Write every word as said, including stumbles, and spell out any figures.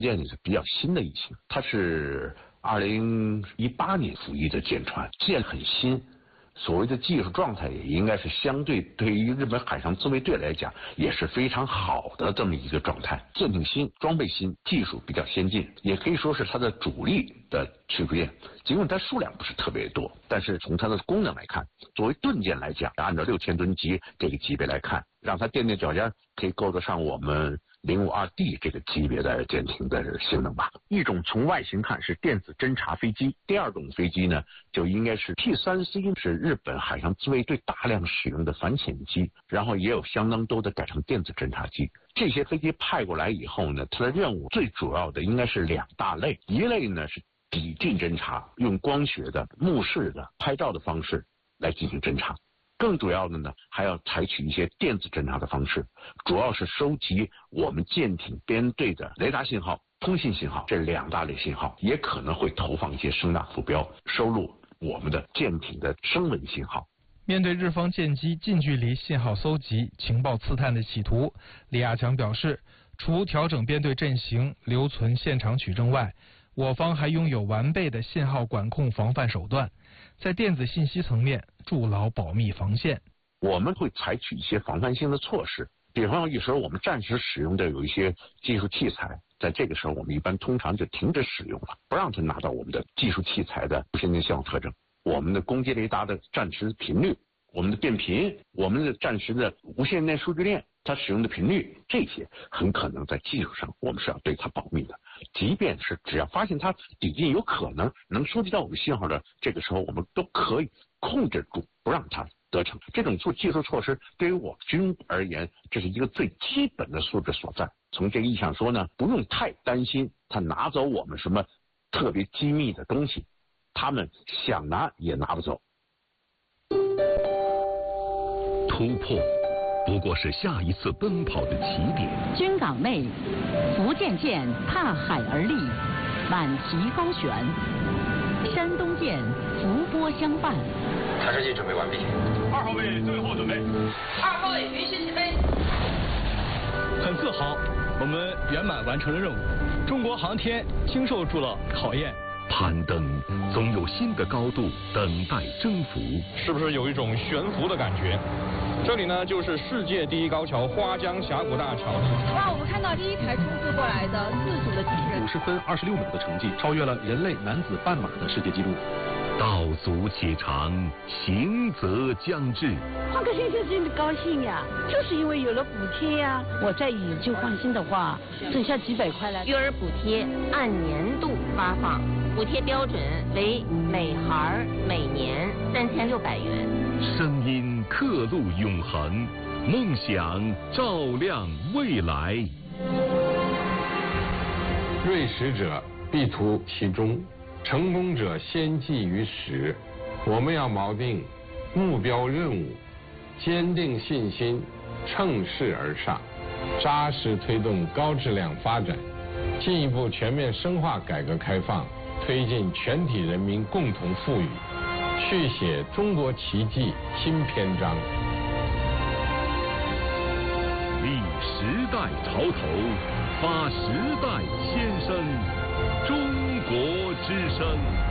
舰里是比较新的一型，它是二零一八年服役的舰船，舰很新。所谓的技术状态也应该是相对对于日本海上自卫队来讲也是非常好的这么一个状态，舰艇新，装备新，技术比较先进，也可以说是它的主力的驱逐舰。尽管它数量不是特别多，但是从它的功能来看，作为盾舰来讲，按照六千吨级这个级别来看，让它垫垫脚尖可以够得上我们零五二 D 这个级别的舰艇的性能吧。一种从外形看是电子侦察飞机，第二种飞机呢就应该是 P 三 C， 是日本海上自卫队大量使用的反潜机，然后也有相当多的改成电子侦察机。这些飞机派过来以后呢，它的任务最主要的应该是两大类，一类呢是抵近侦察，用光学的、目视的、拍照的方式来进行侦察。更主要的呢，还要采取一些电子侦察的方式，主要是收集我们舰艇编队的雷达信号、通信信号这两大类信号，也可能会投放一些声纳浮标，收录我们的舰艇的声纹信号。 面对日方舰机近距离信号搜集、情报刺探的企图，李亚强表示，除调整编队阵型、留存现场取证外，我方还拥有完备的信号管控防范手段，在电子信息层面筑牢保密防线。 我们会采取一些防范性的措施，比方有时候我们暂时使用的有一些技术器材，在这个时候我们一般通常就停止使用了，不让它拿到我们的技术器材的先进信号特征。我们的攻击雷达的暂时频率、我们的变频、我们的暂时的无线电数据链它使用的频率，这些很可能在技术上我们是要对它保密的。即便是只要发现它抵近有可能能收集到我们信号的，这个时候我们都可以控制住，不让它得逞。这种做技术措施对于我军而言，这是一个最基本的素质所在。从这个意义上说呢，不用太担心他拿走我们什么特别机密的东西，他们想拿也拿不走。 突破不过是下一次奔跑的起点。 军港内，福建舰踏海而立，满旗高悬；山东舰浮波相伴。 弹射器准备完毕。 二号位最后准备。 二号位允许起飞。 很自豪，我们圆满完成了任务。中国航天经受住了考验。 攀登总有新的高度等待征服， 是不是有一种悬浮的感觉？这里呢，就是世界第一高桥花江峡谷大桥。 哇，我们看到第一台冲刺过来的自主的机器人， 五十分二十六秒的成绩，超越了人类男子半马的世界纪录。 道阻且长，行则将至。 换个新车真的高兴呀，就是因为有了补贴呀。我再以旧换新的话，省下几百块来。 育儿补贴按年度发放，补贴标准为每孩每年三千六百元。 声音刻录永恒，梦想照亮未来。 锐实者必图其中，成功者先记于始。我们要锚定目标任务，坚定信心，乘势而上，扎实推动高质量发展，进一步全面深化改革开放，推进全体人民共同富裕，续写中国奇迹新篇章。 立时代潮头，发时代先声，中国之声。